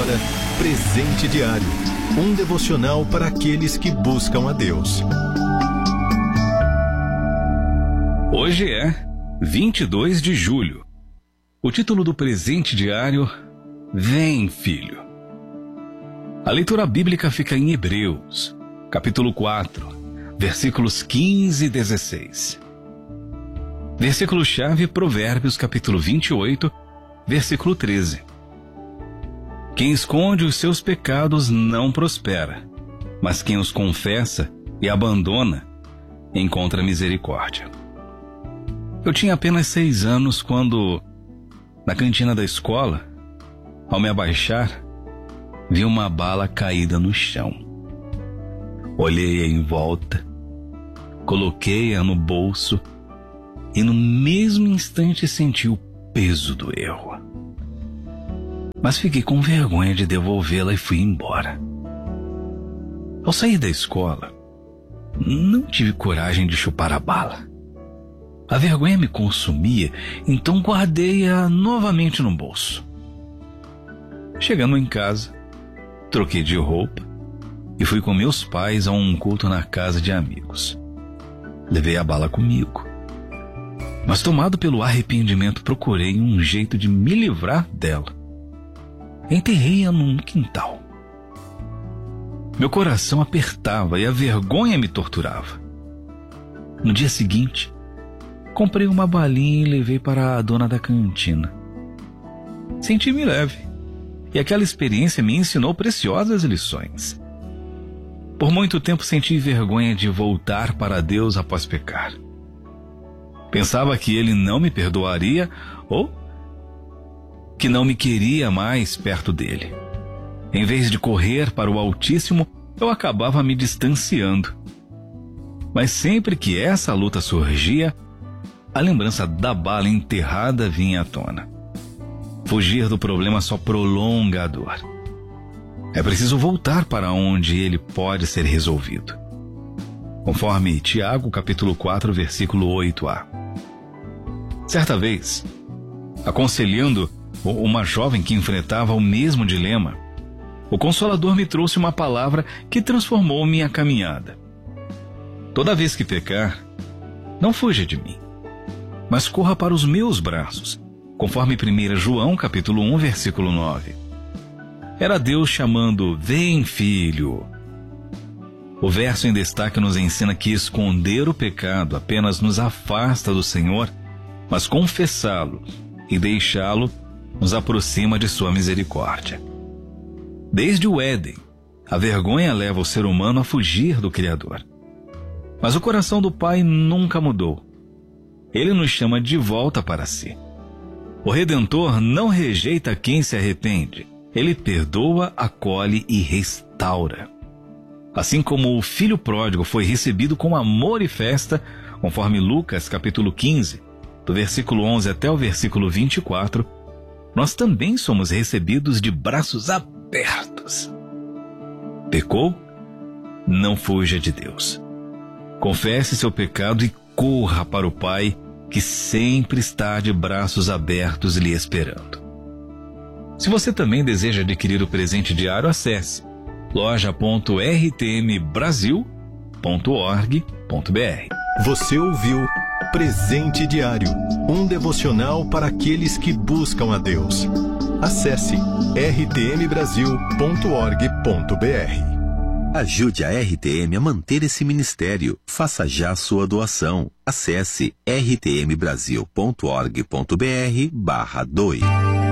agora Presente Diário, um devocional para aqueles que buscam a Deus. Hoje é 22 de julho. O título do Presente Diário: Vem, Filho. A leitura bíblica fica em Hebreus, capítulo 4, versículos 15 e 16. Versículo-chave: Provérbios, capítulo 28, versículo 13. Quem esconde os seus pecados não prospera, mas quem os confessa e abandona encontra misericórdia. Eu tinha apenas 6 anos quando, na cantina da escola, ao me abaixar, vi uma bala caída no chão. Olhei em volta, coloquei-a no bolso e no mesmo instante senti o peso do erro. Mas fiquei com vergonha de devolvê-la e fui embora. Ao sair da escola, não tive coragem de chupar a bala. A vergonha me consumia, então guardei-a novamente no bolso. Chegando em casa, troquei de roupa e fui com meus pais a um culto na casa de amigos. Levei a bala comigo, mas tomado pelo arrependimento procurei um jeito de me livrar dela. Enterrei-a num quintal. Meu coração apertava e a vergonha me torturava. No dia seguinte, comprei uma balinha e levei para a dona da cantina. Senti-me leve, e aquela experiência me ensinou preciosas lições. Por muito tempo senti vergonha de voltar para Deus após pecar. Pensava que Ele não me perdoaria ou que não me queria mais perto dele. Em vez de correr para o Altíssimo, eu acabava me distanciando. Mas sempre que essa luta surgia, a lembrança da bala enterrada vinha à tona. Fugir do problema só prolonga a dor. É preciso voltar para onde ele pode ser resolvido. Conforme Tiago, capítulo 4, versículo 8a. Certa vez, aconselhando uma jovem que enfrentava o mesmo dilema, o Consolador me trouxe uma palavra que transformou minha caminhada. Toda vez que pecar, não fuja de mim, mas corra para os meus braços, conforme 1 João, capítulo 1, versículo 9. Era Deus chamando: vem, filho. O verso em destaque nos ensina que esconder o pecado apenas nos afasta do Senhor, mas confessá-lo e deixá-lo nos aproxima de sua misericórdia. Desde o Éden, a vergonha leva o ser humano a fugir do Criador. Mas o coração do Pai nunca mudou. Ele nos chama de volta para si. O Redentor não rejeita quem se arrepende. Ele perdoa, acolhe e restaura. Assim como o filho pródigo foi recebido com amor e festa, conforme Lucas capítulo 15, do versículo 11 até o versículo 24, nós também somos recebidos de braços abertos. Pecou? Não fuja de Deus. Confesse seu pecado e corra para o Pai, que sempre está de braços abertos lhe esperando. Se você também deseja adquirir o presente diário, acesse loja.rtmbrasil.org.br. Você ouviu Presente Diário, um devocional para aqueles que buscam a Deus. Acesse rtmbrasil.org.br. Ajude a RTM a manter esse ministério. Faça já sua doação. Acesse rtmbrasil.org.br/doe.